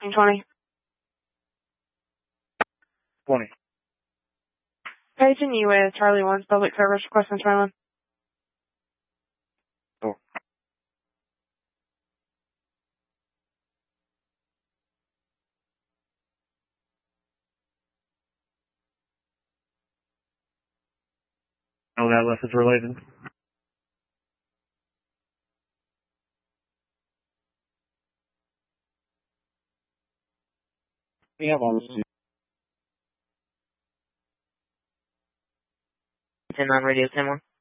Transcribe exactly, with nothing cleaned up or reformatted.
twenty. twenty. Paging you with Charlie one's public service request on Charlie. Cool. Oh, that list is related. We have all this. ten nine radio, ten one.